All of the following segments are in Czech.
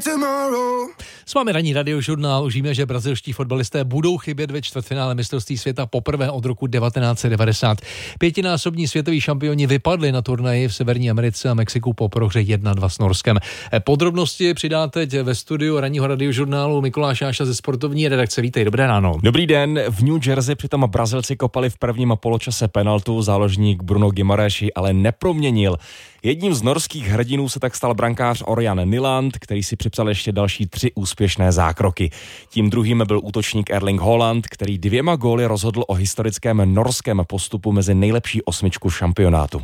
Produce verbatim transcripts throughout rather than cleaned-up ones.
S vámi ranní radiožurnál. Už víme, že brazilští fotbalisté budou chybět ve čtvrtfinále mistrovství světa poprvé od roku devatenáct set devadesát. Pětinásobní světoví šampioni vypadli na turnaji v Severní Americe a Mexiku po prohře jedna dva s Norskem. Podrobnosti přidá teď ve studiu ranního radiožurnálu Mikuláš Jáša ze sportovní redakce. Vítej, dobré ráno. Dobrý den. V New Jersey přitom Brazilci kopali v prvním poločase penaltu, záložník Bruno Guimarães ale neproměnil. Jedním z norských hrdinů se tak stal brankář Ørjan Nyland, který si připsal ještě další tři úspěšné zákroky. Tím druhým byl útočník Erling Haaland, který dvěma góly rozhodl o historickém norském postupu mezi nejlepší osmičku šampionátu.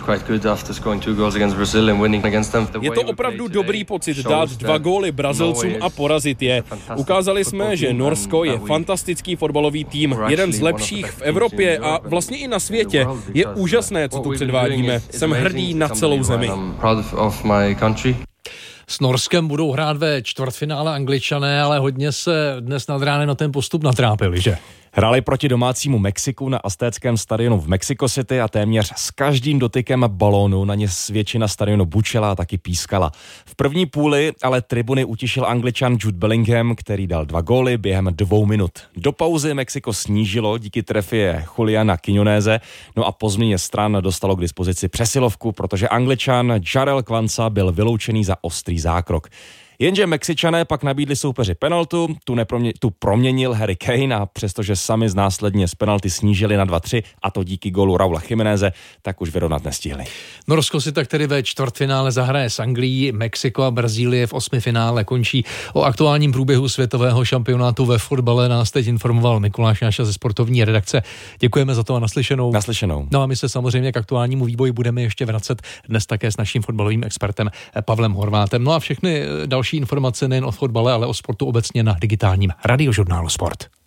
Je to opravdu dobrý pocit dát dva góly Brazilcům a porazit je. Ukázali jsme, že Norsko je fantastický fotbalový tým, jeden z lepších v Evropě a vlastně i na světě. Je úžasné, co tu předvádíme. Jsem hrdý na celou zemi. S Norskem budou hrát ve čtvrtfinále Angličané, ale hodně se dnes nad ránem na ten postup natrápili, že? Hráli proti domácímu Mexiku na aztéckém stadionu v Mexico City a téměř s každým dotykem balónu na ně většina stadionu bučela a taky pískala. V první půli ale tribuny utišil Angličan Jude Bellingham, který dal dva góly během dvou minut. Do pauzy Mexiko snížilo díky trefě Juliana Quiñonése, no a po změně stran dostalo k dispozici přesilovku, protože Angličan Jarell Quansah byl vyloučený za ostrý zákrok. Jenže Mexičané pak nabídli soupeři penaltu, tu, nepromě, tu proměnil Harry Kane a přestože sami z následně z penalty snížili na dva tři, a to díky gólu Raula Jiméneze, tak už vyrovnat nestihli. Norsko si tak tedy ve čtvrtfinále zahraje s Anglií, Mexiko a Brazílie v osmifinále končí. O aktuálním průběhu světového šampionátu ve fotbale nás teď informoval Mikuláš Jáša ze sportovní redakce. Děkujeme za to a naslyšenou. Naslyšenou. No a my se samozřejmě k aktuálnímu vývoji budeme ještě vracet dnes také s naším fotbalovým expertem Pavlem Horvátem. No a všechny další informace nejen o fotbale, ale o sportu obecně na digitálním radiožurnálu Sport.